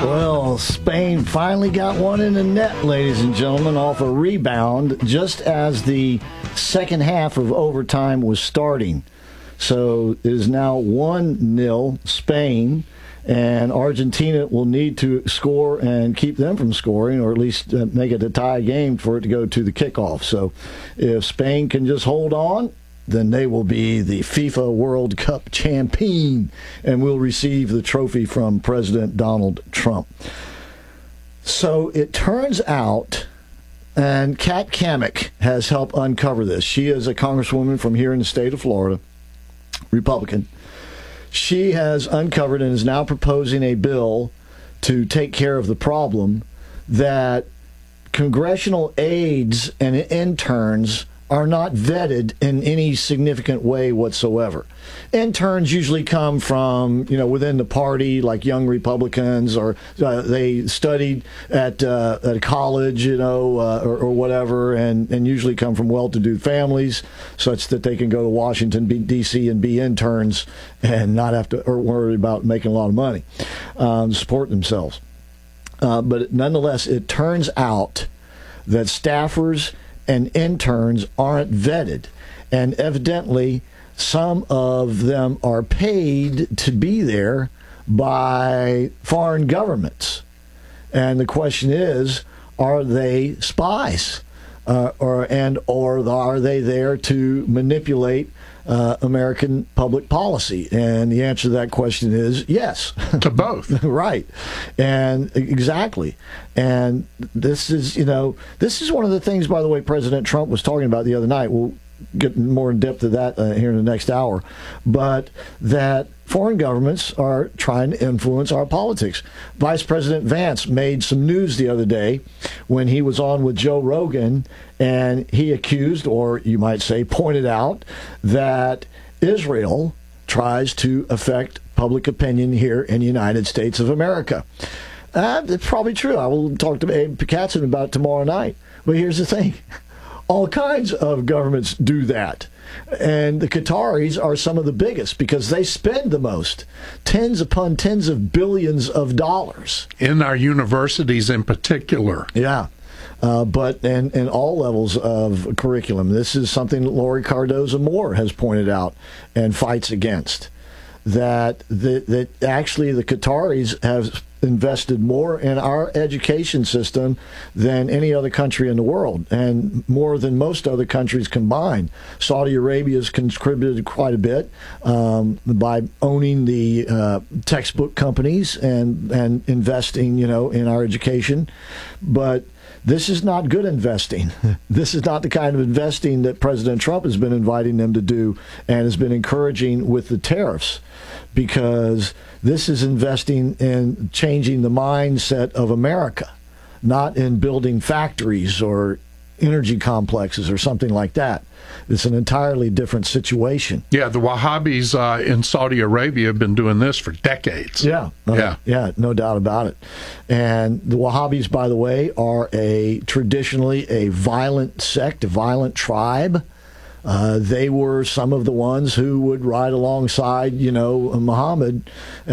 Well, Spain finally got one in the net, ladies and gentlemen, off a rebound just as the second half of overtime was starting. So it is now 1-0 Spain, and Argentina will need to score and keep them from scoring, or at least make it a tie game for it to go to the kickoff. So if Spain can just hold on, then they will be the FIFA World Cup champion and will receive the trophy from President Donald Trump. So it turns out, and Kat Cammack has helped uncover this. She is a congresswoman from here in the state of Florida, Republican. She has uncovered and is now proposing a bill to take care of the problem that congressional aides and interns are not vetted in any significant way whatsoever. Interns usually come from, within the party, like young Republicans, or they studied at a college, or whatever, and usually come from well-to-do families, such that they can go to Washington, D.C., and be interns and not have to worry about making a lot of money to support themselves. But nonetheless, it turns out that staffers and interns aren't vetted, and evidently some of them are paid to be there by foreign governments. And the question is, are they spies, or are they there to manipulate American public policy? And the answer to that question is yes. To both. Right. And exactly. And this is one of the things, by the way, President Trump was talking about the other night. We'll get more in depth to that here in the next hour. But that foreign governments are trying to influence our politics. Vice President Vance made some news the other day when he was on with Joe Rogan, and he accused, or you might say pointed out, that Israel tries to affect public opinion here in the United States of America. It's probably true. I will talk to Abe Katzen about it tomorrow night. But here's the thing. All kinds of governments do that. And the Qataris are some of the biggest because they spend the most, tens upon tens of billions of dollars. In our universities in particular. Yeah. But in all levels of curriculum. This is something that Lori Cardozo Moore has pointed out and fights against. That actually the Qataris have invested more in our education system than any other country in the world, and more than most other countries combined. Saudi Arabia has contributed quite a bit by owning the textbook companies and investing, in our education. But this is not good investing. This is not the kind of investing that President Trump has been inviting them to do and has been encouraging with the tariffs, because this is investing in changing the mindset of America, not in building factories or energy complexes or something like that. It's an entirely different situation. Yeah, the Wahhabis in Saudi Arabia have been doing this for decades. Yeah, no doubt about it. And the Wahhabis, by the way, are traditionally a violent sect, a violent tribe. They were some of the ones who would ride alongside, Muhammad